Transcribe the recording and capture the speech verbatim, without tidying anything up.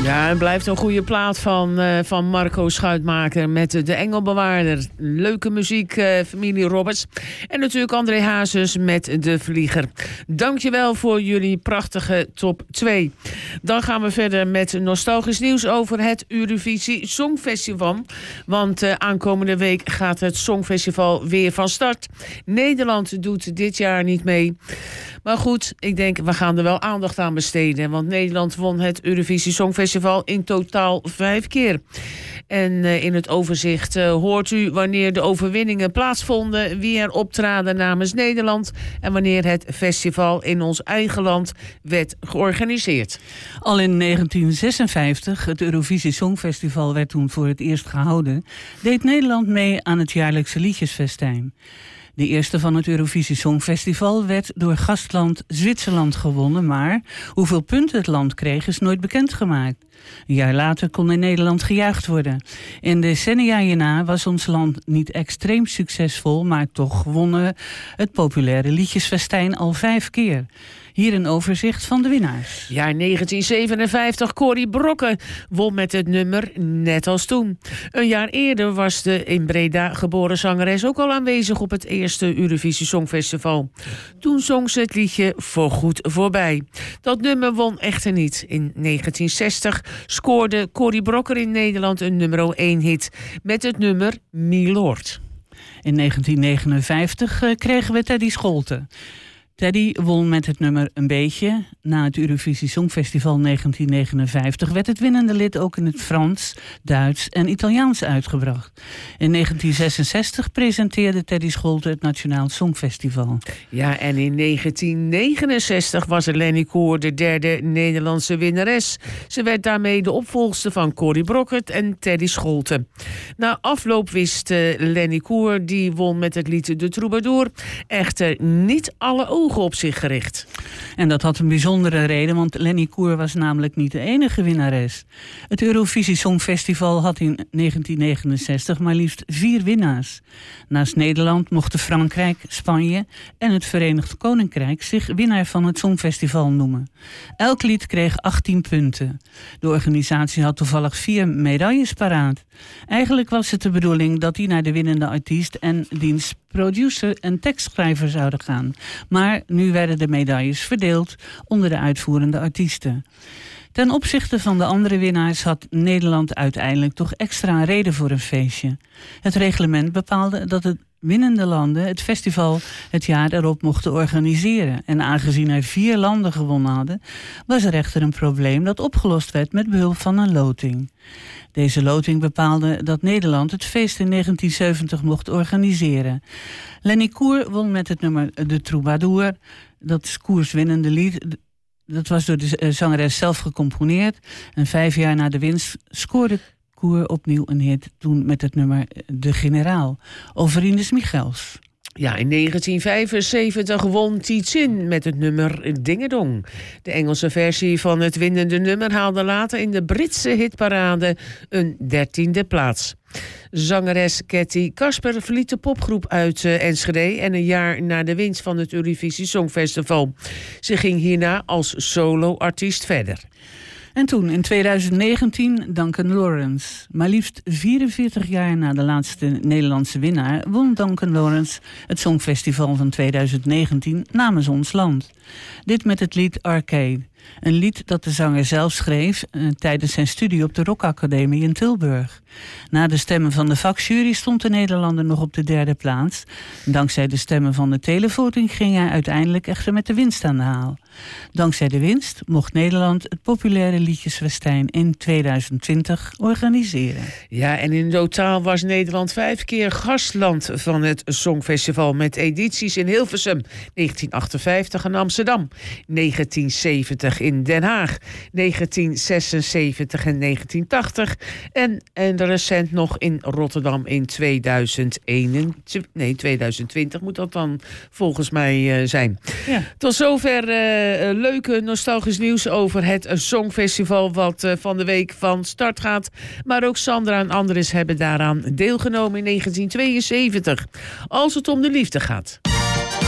Ja, het blijft een goede plaat van, uh, van Marco Schuitmaker met De Engelbewaarder. Leuke muziek, uh, familie Roberts. En natuurlijk André Hazes met De Vlieger. Dankjewel voor jullie prachtige top twee. Dan gaan we verder met nostalgisch nieuws over het Eurovisie Songfestival. Want uh, aankomende week gaat het Songfestival weer van start. Nederland doet dit jaar niet mee. Maar goed, ik denk, we gaan er wel aandacht aan besteden. Want Nederland won het Eurovisie Songfestival in totaal vijf keer. En uh, in het overzicht uh, hoort u wanneer de overwinningen plaatsvonden, wie er optraden namens Nederland en wanneer het festival in ons eigen land werd georganiseerd. Al in negentien zesenvijftig, het Eurovisie Songfestival werd toen voor het eerst gehouden, deed Nederland mee aan het jaarlijkse liedjesfestijn. De eerste van het Eurovisie Songfestival werd door gastland Zwitserland gewonnen, maar hoeveel punten het land kreeg is nooit bekendgemaakt. Een jaar later kon in Nederland gejuicht worden. In de decennia hierna was ons land niet extreem succesvol, maar toch wonnen het populaire liedjesfestijn al vijf keer. Hier een overzicht van de winnaars. Ja, in negentien zevenenvijftig, Corrie Brokken won met het nummer Net als toen. Een jaar eerder was de in Breda geboren zangeres ook al aanwezig op het eerste Eurovisie Songfestival. Toen zong ze het liedje Voorgoed voorbij. Dat nummer won echter niet. In negentien zestig scoorde Corrie Brokken in Nederland een nummer één hit met het nummer Milord. In negentien negenenvijftig uh, kregen we Teddy Scholten. Teddy won met het nummer Een Beetje. Na het Eurovisie Songfestival negentien negenenvijftig werd het winnende lied ook in het Frans, Duits en Italiaans uitgebracht. In negentien zesenzestig presenteerde Teddy Scholten het Nationaal Songfestival. Ja, en in negentien negenenzestig was het Lenny Koer de derde Nederlandse winnares. Ze werd daarmee de opvolgster van Corrie Brokken en Teddy Scholten. Na afloop wist uh, Lenny Koer, die won met het lied De Troubadour, echter niet alle ogen op zich gericht. En dat had een bijzondere reden, want Lenny Koer was namelijk niet de enige winnares. Het Eurovisie Songfestival had in negentien negenenzestig maar liefst vier winnaars. Naast Nederland mochten Frankrijk, Spanje en het Verenigd Koninkrijk zich winnaar van het Songfestival noemen. Elk lied kreeg achttien punten. De organisatie had toevallig vier medailles paraat. Eigenlijk was het de bedoeling dat die naar de winnende artiest en diens producer en tekstschrijver zouden gaan. Maar nu werden de medailles verdeeld onder de uitvoerende artiesten. Ten opzichte van de andere winnaars had Nederland uiteindelijk toch extra reden voor een feestje. Het reglement bepaalde dat het winnende landen het festival het jaar erop mochten organiseren. En aangezien er vier landen gewonnen hadden, was er echter een probleem dat opgelost werd met behulp van een loting. Deze loting bepaalde dat Nederland het feest in negentien zeventig mocht organiseren. Lenny Koer won met het nummer De Troubadour. Dat is Koers winnende lied. Dat was door de zangeres zelf gecomponeerd. En vijf jaar na de winst scoorde Koer opnieuw een hit, toen met het nummer De Generaal. Over Ines Michels. Ja, in negentien vijfenzeventig won Tietzin met het nummer Dingedong. De Engelse versie van het winnende nummer haalde later in de Britse hitparade een dertiende plaats. Zangeres Cathy Kasper verliet de popgroep uit uh, Enschede en een jaar na de winst van het Eurovisie Songfestival. Ze ging hierna als solo-artiest verder. En toen, in tweeduizend negentien, Duncan Lawrence. Maar liefst vierenveertig jaar na de laatste Nederlandse winnaar won Duncan Lawrence het Songfestival van tweeduizend negentien namens ons land. Dit met het lied Arcade. Een lied dat de zanger zelf schreef uh, tijdens zijn studie op de Rock Academie in Tilburg. Na de stemmen van de vakjury stond de Nederlander nog op de derde plaats. Dankzij de stemmen van de televoting ging hij uiteindelijk echter met de winst aan de haal. Dankzij de winst mocht Nederland het populaire liedjesfestijn in tweeduizend twintig organiseren. Ja, en in totaal was Nederland vijf keer gastland van het Songfestival met edities in Hilversum, negentien achtenvijftig in Amsterdam, negentien zeventig in Den Haag, negentien zesenzeventig en negentien tachtig en, en recent nog in Rotterdam in tweeduizend eenentwintig, nee, tweeduizend twintig moet dat dan volgens mij uh, zijn. Ja. Tot zover uh, leuke nostalgisch nieuws over het Songfestival wat uh, van de week van start gaat. Maar ook Sandra en Andres hebben daaraan deelgenomen in negentien tweeënzeventig. Als het om de liefde gaat.